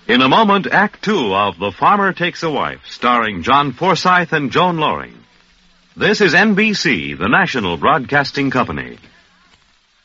In a moment, Act Two of The Farmer Takes a Wife, starring John Forsythe and Joan Loring. This is NBC, the national broadcasting company.